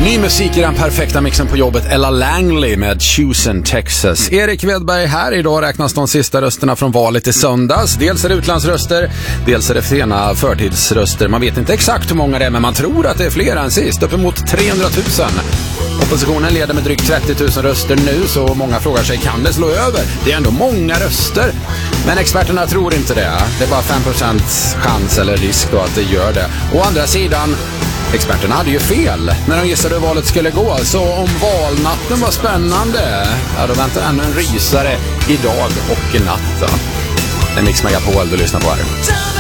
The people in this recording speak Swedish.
Ny musik i den perfekta mixen på jobbet. Ella Langley med Chosen Texas. Erik Wedberg här. Idag räknas de sista rösterna från valet i söndags. Dels är det utlandsröster, dels är det sena förtidsröster. Man vet inte exakt hur många det är, men man tror att det är fler än sist. Uppemot 300 000. Oppositionen leder med drygt 30 000 röster nu, så många frågar sig, kan det slå över? Det är ändå många röster. Men experterna tror inte det. Det är bara 5% chans eller risk då att det gör det. Å andra sidan, experterna hade ju fel när de gissade hur valet skulle gå. Så om valnatten var spännande, ja, då väntar ännu en rysare idag och i natt. Det är Mix Megapol du lyssnar på här.